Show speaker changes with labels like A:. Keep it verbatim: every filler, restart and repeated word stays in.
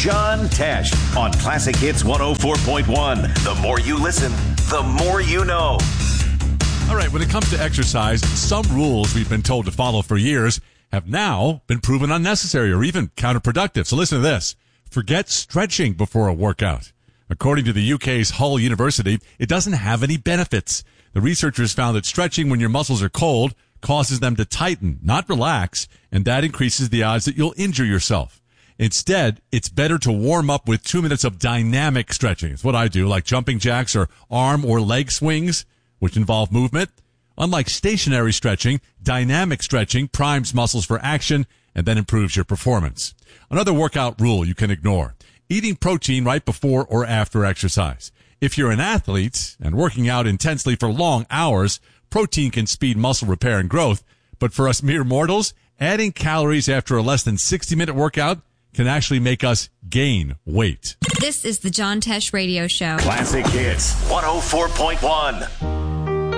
A: John Tesh on Classic Hits one oh four point one. The more you listen, the more you know.
B: All right, when it comes to exercise, some rules we've been told to follow for years have now been proven unnecessary or even counterproductive. So listen to this. Forget stretching before a workout. According to the U K's Hull University, it doesn't have any benefits. The researchers found that stretching when your muscles are cold causes them to tighten, not relax, and that increases the odds that you'll injure yourself. Instead, it's better to warm up with two minutes of dynamic stretching. It's what I do, like jumping jacks or arm or leg swings, which involve movement. Unlike stationary stretching, dynamic stretching primes muscles for action and then improves your performance. Another workout rule you can ignore: eating protein right before or after exercise. If you're an athlete and working out intensely for long hours, protein can speed muscle repair and growth. But for us mere mortals, adding calories after a less than sixty minute workout can actually make us gain weight.
C: This is the John Tesh Radio Show.
A: Classic Hits one oh four point one.